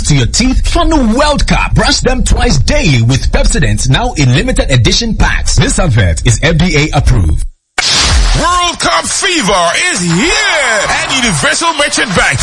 to your teeth from the World Cup. Brush them twice daily with Pepsodent, now in limited edition packs. This advert is FDA approved. World Cup fever is here at Universal Merchant Bank.